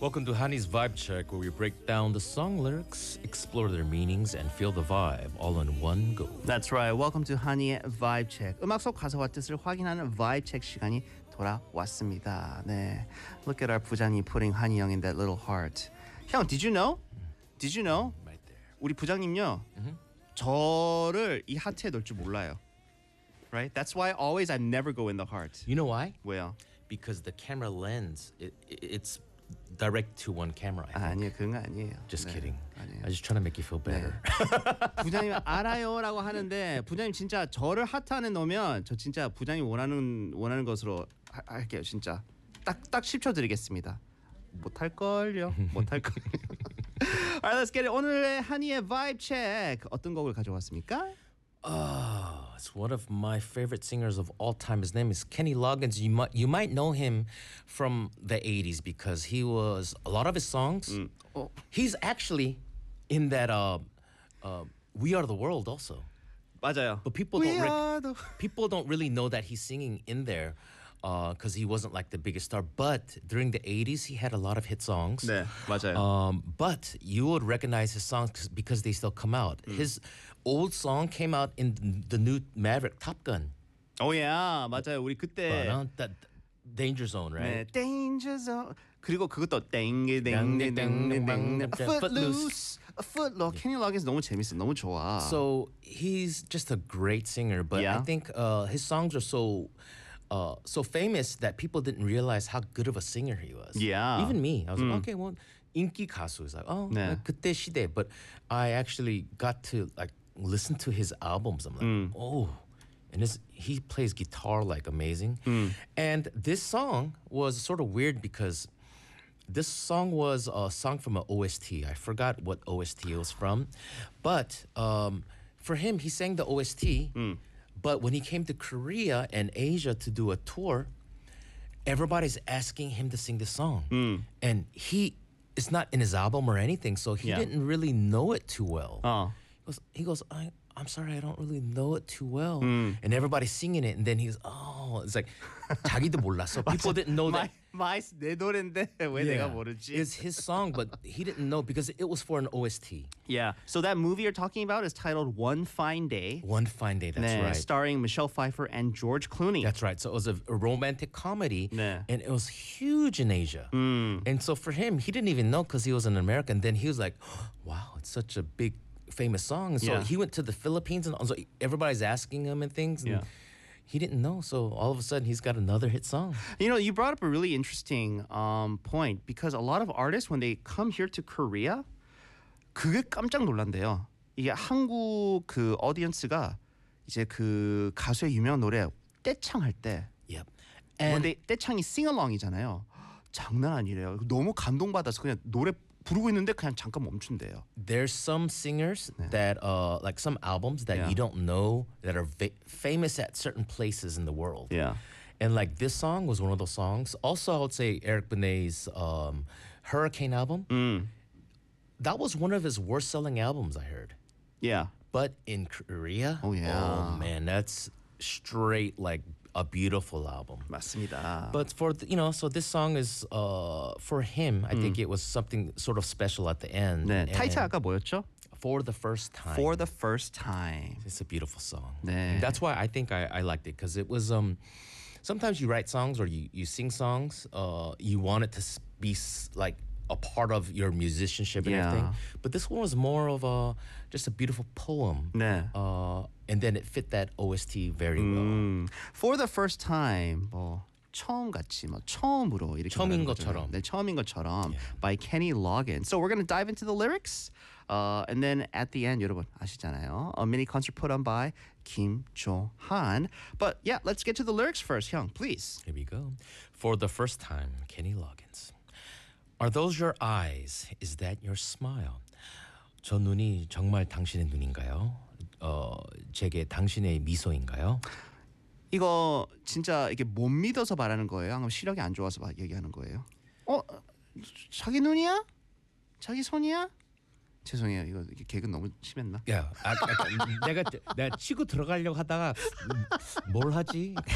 Welcome to Honey's Vibe Check, where we break down the song lyrics, explore their meanings, and feel the vibe all in one go. That's right. Welcome to Honey의 Vibe Check. 음악 속 가사와 뜻을 확인하는 Vibe Check 시간이 돌아왔습니다. 네, look at our 부장님 putting Honey Young in that little heart. 형, did you know? Did you know? Right there. 우리 부장님요, 저를 이 하트에 넣을 줄 몰라요. Right? That's why always I never go in the heart. You know why? 왜요? Because the camera lens, it's direct to one camera. I think. 아니에요, 그런 거 아니에요. Just 네, kidding. 아니에요. I'm just trying to make you feel better. 부장님 알아요라고 하는데 부장님 진짜 저를 하트 안에 넣으면 저 진짜 부장님 원하는 것으로 할게요. 진짜 딱 10초 드리겠습니다. 못할 걸요. 못할 걸. Alright, let's get it. 오늘의 한이의 vibe check 어떤 곡을 가져왔습니까? It's one of my favorite singers of all time. His name is Kenny Loggins. You might know him from the 80s because he was a lot of his songs. He's actually in that We Are the World also. 맞아요. But people don't really know that he's singing in there because he wasn't like the biggest star. But during the 80s, he had a lot of hit songs. 네, 맞아요. But you would recognize his songs because they still come out. His old song came out in the new Maverick Top Gun. Oh yeah, 맞아요. 우리 그때 That Danger Zone, right? 네, Danger Zone. 그리고 그것도 땡땡땡땡땡 Footloose. Footloose. Kenny Loggins 너무 재밌어. 너무 좋아. So he's just a great singer, but Yeah. I think his songs are so famous that people didn't realize how good of a singer he was. Yeah. Even me. I was like, okay, well, 인기 가수 is like, oh, 네. 그때 시대. But I actually got to like listen to his albums. I'm like, oh. And he plays guitar like amazing. And this song was sort of weird because this song was a song from an OST. I forgot what OST it was from. But for him, he sang the OST. But when he came to Korea and Asia to do a tour, everybody's asking him to sing the song. And it's not in his album or anything, so he didn't really know it too well. He goes, I'm sorry, I don't really know it too well. And everybody's singing it, and then he goes, oh, it's like 자기도 몰랐어. People didn't know that. 내 노래인데 왜 내가 모르지? It's his song, but he didn't know because it was for an OST. Yeah. So that movie you're talking about is titled One Fine Day. One Fine Day, that's 네, right. starring Michelle Pfeiffer and George Clooney. That's right. So it was a romantic comedy, 네. and it was huge in Asia. And so for him, he didn't even know because he was an American. Then he was like, wow, it's such a big, famous song. So he went to the Philippines, and so everybody's asking him and things. And he didn't know. So all of a sudden, he's got another hit song. You know, you brought up a really interesting point because a lot of artists, when they come here to Korea, 그게 깜짝 놀란대요. 이게 한국 그 오디언스가 이제 그 가수의 유명한 노래 떼창할 때 Yep. 근데 떼창이 싱얼ong이잖아요. 장난 아니래요. 너무 감동받아서 그냥 노래 부르고 있는데 그냥 잠깐 멈춘대요. There's some singers that, like some albums that you don't know that are famous at certain places in the world. Yeah. And like this song was one of those songs. Also, I would say Eric Benet's Hurricane album. That was one of his worst selling albums, I heard. Yeah. But in Korea, oh man, that's straight like a beautiful album. 맞습니다. But so this song is for him. I think it was something sort of special at the end. 네, 타이틀 아까 뭐였죠? For the First Time. For the First Time. It's a beautiful song. 네. And that's why I think I liked it because it was sometimes you write songs or you sing songs, you want it to be like a part of your musicianship and everything. But this one was more of just a beautiful poem. 네. And then it fit that OST very well. For the First Time, 뭐 처음같이 뭐 처음으로 이렇게 처음인 말하는 거잖아요. 것처럼. 네, 처음인 것처럼 by Kenny Loggins. So we're going to dive into the lyrics. And then at the end, 여러분 아시잖아요. A mini concert put on by Kim Jo-han. But yeah, let's get to the lyrics first. 형, please. Here we go. For the First Time, Kenny Loggins. Are those your eyes? Is that your smile? 저 눈이 정말 당신의 눈인가요? 제게 당신의 미소인가요? 이거 진짜 이게 못 믿어서 말하는 거예요? 아니면 시력이 안 좋아서 얘기하는 거예요? 자기 눈이야? 자기 손이야? 죄송해요. 이거 개그 너무 심했나? 야, 내가 치고 들어가려고 하다가 뭘 하지?